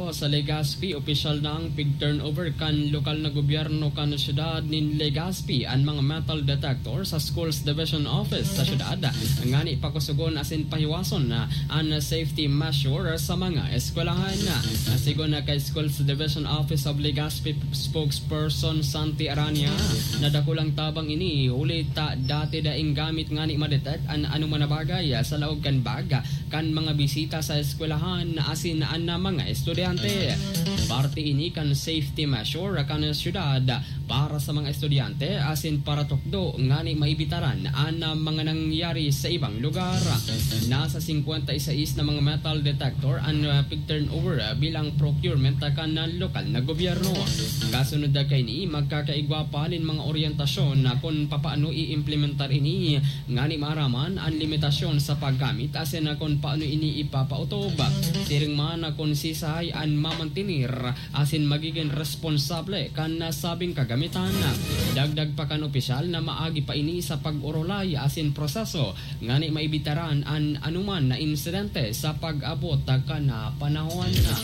Baldo sa Legazpi, opisyal na ang pig-turnover kan lokal na gobyerno kan syudad nin Legazpi ang mga metal detector sa Schools Division Office sa syudad. Ngani pakusugon asin pahiwason na ang safety measure sa mga eskwelahan. Asigon na kay Schools Division Office of Legazpi spokesperson Santi Arania na dakulang tabang ini ulit dati daing gamit ngani madetect an anong manabagay sa laog kan baga kan mga bisita sa eskwelahan na asin na mga estudyante. Parte ini kan safety measure kan syudad para sa mga estudyante asin para tukdo ngani maibitaran ang mga nangyari sa ibang lugar. Nasa 56 na mga metal detector ang pig-turnover bilang procurement kan lokal na gobyerno. Kasunod na kay ni magkakaigwa pa rin mga orientasyon na kung paano i-implementar ini ngani maraman ang limitasyon sa paggamit asin na kung paano ini ipapautob. Siring man na kung sisahay ang mamantinir asin magiging responsable kan nasabing kagamitan. Dagdag pa kan opisyal na maagi pa ini sa pag-urolay asin proseso ngani maibitaran ang anuman na insidente sa pag-abot kan panahon na.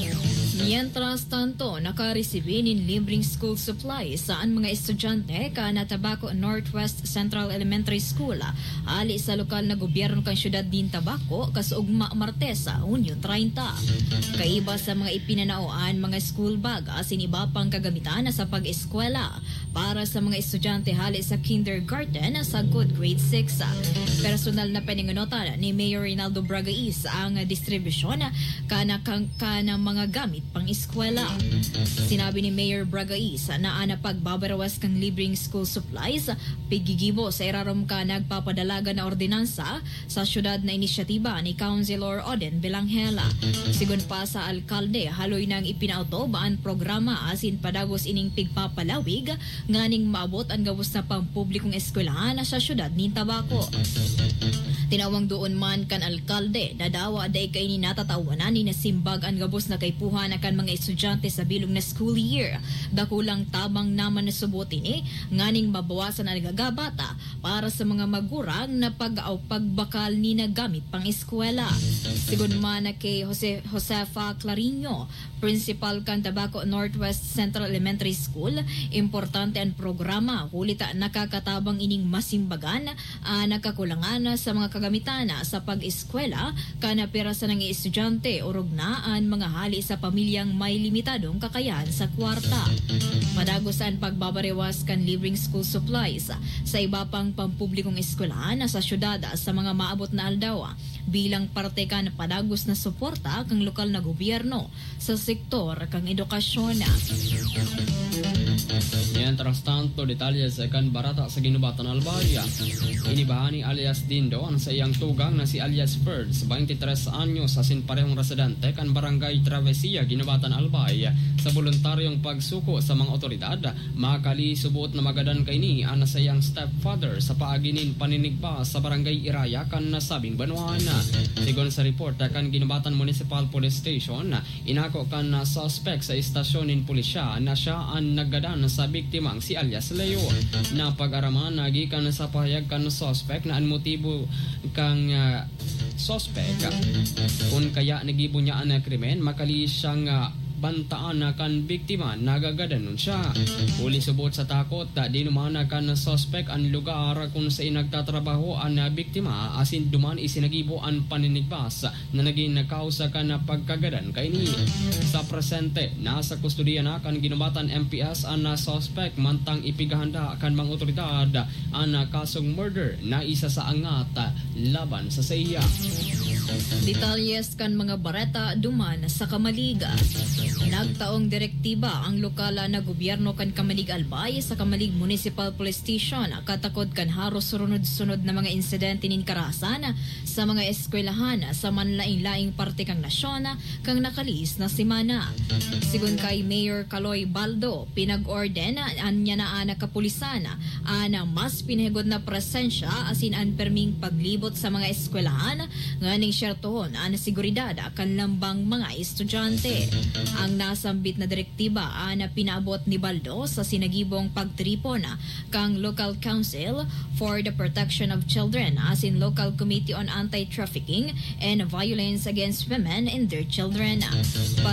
Mientras tanto, nakaresibin ng libreng school supplies saan mga estudyante ka na Tabaco Northwest Central Elementary School ali sa lokal na gobyerno kan syudad din Tabaco kasugma Martes sa Hunyo 30. Kaiba sa mga ipinanaoan mga school bag asin iba pang kagamitan sa pag-eskwela para sa mga estudyante hali sa kindergarten sa good grade 6. Personal na paningunotan ni Mayor Rinaldo Bragais ang distribusyon kana mga gamit pang eskwela. Sinabi ni Mayor Bragais na pagbabaras kang libreng school supplies, pigigibo sa irarom ka nagpapadalaga na ordinansa sa syudad na inisyatiba ni Councilor Oden Belanghela. Sigun pa sa alkalde, haloy nang ipinautob ang programa asin padagos ining pigpapalawig nganing maabot ang gawos na pampublikong eskwelahan sa syudad ni Tabaco. Tinawang doon man kan alkalde, dadawa day kay ni natatawanan ni nasimbag ang gabos na kaypuhan kan mga estudyante sa bilog na school year. Dakulang tabang naman na subutin nganing mabawasan ang nagagabata para sa mga magurang na pagbakal ni nagamit pang eskwela. Sigun man na kay Josefa Clarino, principal kan Tabaco Northwest Central Elementary School, importante ang programa hulita nakakatabang ining masimbagan nakakulangan sa mga kagamitan sa pag-eskwela kana pera sa ng estudyante o rugnaan mga hali sa pamilyang may limitadong kakayahan sa kwarta. Madagos ang pagbabarewas kan libreng school supplies sa iba pang pampublikong eskwelahan sa syudad sa mga maabot na aldaw bilang parte kan padagos na suporta kang lokal na gobyerno sa sektor kang edukasyon. Mientras tanto, detalye sa kan barata sa Ginubatan Albay. Inibahani alias Dindo ang sa iyang tugang na si alias Ferds, 23 anyos, asin parehong residente kan barangay Travesia, Ginubatan Albay, sa voluntaryong pagsuko sa mga otoridad. Makali subuot na magadan kay ni ang sa iyang stepfather sa paaginin paninigba sa barangay Iraya kan nasabing banuan. Sigon sa report kan Ginubatan Municipal Police Station, inako kan suspect sa istasyon ng pulisya na siya ang naggadan sa biktimang si alias Leo. Na pag-araman nagikan sa pahayag kan suspect na ang motibo kang suspect kung kaya nagibo niya ang krimen makali siyang bantaan na kan biktima nagagadanon siya. Uli subot sa takot di naman kan suspect ang lugar kung sa nagtatrabaho ang biktima asin duman isinagibo ang paninigpas na naging nakausa kan pagkagadan kay ni. Sa presente nasa kustudiya na kan Ginubatan MPS ang suspect mantang ipigahanda kan mga otoridad ang kasong murder na isa sa angat laban sa iya. Detalyes kan mga bareta duman sa Kamaliga. Nagtaong direktiba ang lokal na gobyerno kan Kamalig Albay sa Kamalig Municipal Police Station katakod kan haros sunod-sunod na mga insidente nin karahasan sa mga eskwelahan sa manlaing-laing parte kang nasyon kang nakalis na semana. Sigun kay Mayor Caloy Baldo, pinag-orden anya na kapulisan ana mas pinahigod na presensya asin ang perming paglibot sa mga eskwelahan nganing syertohon ang seguridad kan lambang mga estudyante. Ang nasambit na direktiba na pinaabot ni Baldo sa sinagibong pagtripon kang Local Council for the Protection of Children as in Local Committee on Anti-Trafficking and Violence Against Women and Their Children.